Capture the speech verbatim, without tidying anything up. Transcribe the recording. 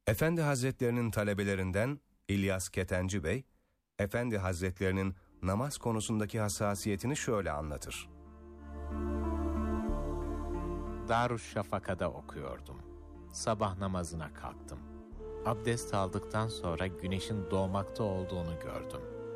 Efendi Hazretlerinin talebelerinden İlyas Ketenci Bey, Efendi Hazretlerinin namaz konusundaki hassasiyetini şöyle anlatır. Darüşşafaka'da okuyordum. Sabah namazına kalktım. Abdest aldıktan sonra güneşin doğmakta olduğunu gördüm.